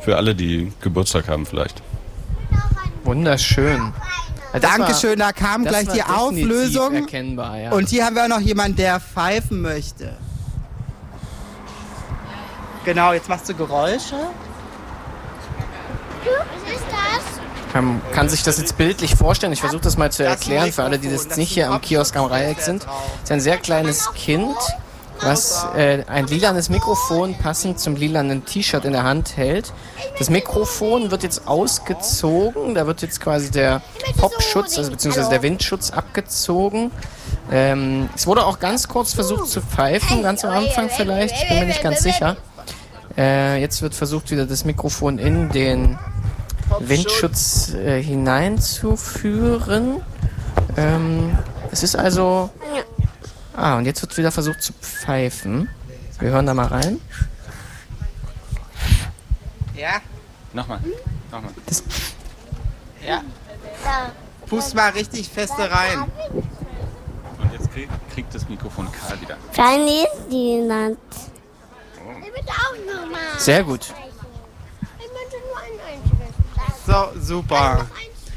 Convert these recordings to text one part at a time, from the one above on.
Für alle, die Geburtstag haben vielleicht. Wunderschön. Ja, Dankeschön, da kam gleich die Auflösung. Erkennbar, ja. Und hier haben wir auch noch jemanden, der pfeifen möchte. Genau, jetzt machst du Geräusche. Was ist das? Man kann sich das jetzt bildlich vorstellen. Ich versuche das mal zu erklären für alle, die das nicht hier am Kiosk am Dreieck sind. Es ist ein sehr kleines Kind, was ein lilanes Mikrofon passend zum lilanen T-Shirt in der Hand hält. Das Mikrofon wird jetzt ausgezogen. Da wird jetzt quasi der Popschutz, also beziehungsweise der Windschutz abgezogen. Es wurde auch ganz kurz versucht zu pfeifen, ganz am Anfang vielleicht. Ich bin mir nicht ganz sicher. Jetzt wird versucht, wieder das Mikrofon in den Windschutz hineinzuführen. Es ist also... und jetzt wird wieder versucht zu pfeifen. Wir hören da mal rein. Ja? Nochmal. Ja. Pust mal richtig feste rein. Und jetzt kriegt das Mikrofon Karl wieder. Klein ist die genannt. Ich möchte auch nochmal. Sehr gut. Ich möchte nur einen So, super.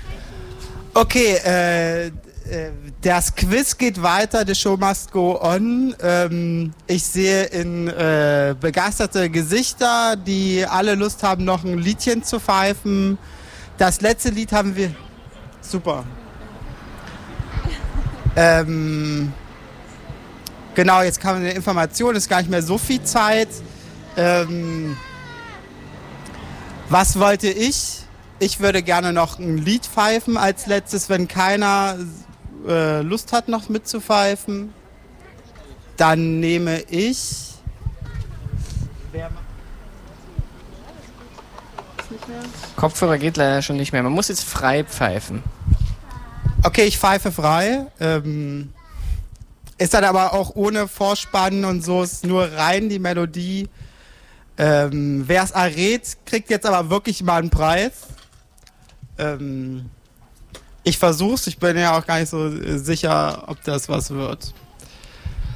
Okay, das Quiz geht weiter, the show must go on. Ich sehe in begeisterte Gesichter, die alle Lust haben, noch ein Liedchen zu pfeifen. Das letzte Lied haben wir... Super. Genau, jetzt kam eine Information, ist gar nicht mehr so viel Zeit. Was wollte ich? Ich würde gerne noch ein Lied pfeifen als letztes, wenn keiner Lust hat, noch mitzupfeifen. Dann nehme ich... Kopfhörer geht leider schon nicht mehr. Man muss jetzt frei pfeifen. Okay, ich pfeife frei. Ist dann aber auch ohne Vorspannen und so, ist nur rein die Melodie. Wer es errät, kriegt jetzt aber wirklich mal einen Preis. Ich versuch's, ich bin ja auch gar nicht so sicher, ob das was wird.